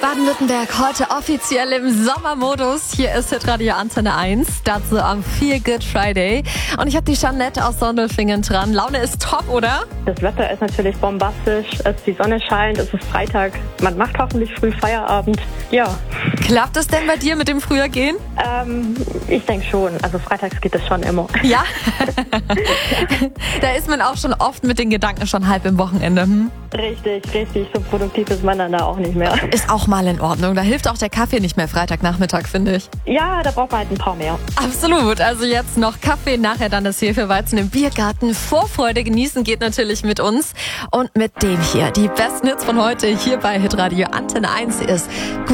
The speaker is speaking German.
Baden-Württemberg heute offiziell im Sommermodus. Hier ist Hitradio Antenne 1, dazu am Feel Good Friday. Und ich habe die Jeanette aus Sondelfingen dran. Laune ist top, oder? Das Wetter ist natürlich bombastisch. Die Sonne scheint, es ist Freitag. Man macht hoffentlich früh Feierabend. Ja. Klappt es denn bei dir mit dem früher gehen? Ich denke schon. Also freitags geht es schon immer. Ja? Da ist man auch schon oft mit den Gedanken schon halb im Wochenende. Richtig. So produktiv ist man dann da auch nicht mehr. Ist auch mal in Ordnung. Da hilft auch der Kaffee nicht mehr Freitagnachmittag, finde ich. Ja, da braucht man halt ein paar mehr. Absolut. Also jetzt noch Kaffee, nachher dann das Hefeweizen im Biergarten. Vorfreude genießen geht natürlich mit uns. Und mit dem hier. Die besten Hits von heute hier bei Hitradio Antenne 1 ist